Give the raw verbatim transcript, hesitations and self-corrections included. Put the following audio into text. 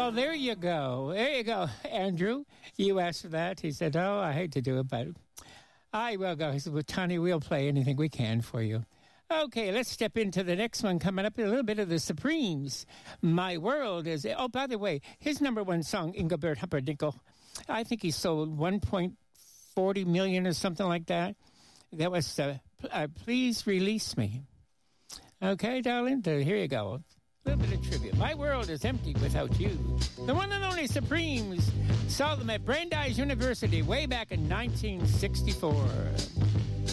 Well, there you go. There you go, Andrew. You asked for that. He said, oh, I hate to do it, but I will go. He said, well, Tony, we'll play anything we can for you. Okay, let's step into the next one coming up. A little bit of the Supremes. My World is... Oh, by the way, his number one song, Engelbert Humperdinck, I think he sold one point four zero million or something like that. That was uh, uh, Please Release Me. Okay, darling, here you go. A little bit of tribute. My world is empty without you. The one and only Supremes saw them at Brandeis University way back in nineteen sixty-four.